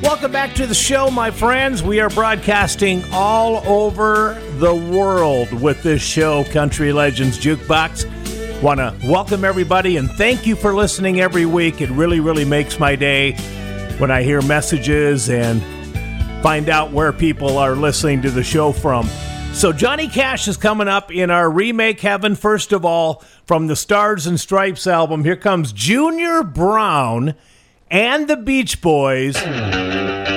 Welcome back to the show, my friends. We are broadcasting all over the world with this show, Country Legends Jukebox. Want to welcome everybody and thank you for listening every week. It really, really makes my day when I hear messages and find out where people are listening to the show from. So Johnny Cash is coming up in our Remake Heaven. First of all, from the Stars and Stripes album, here comes Junior Brown and the Beach Boys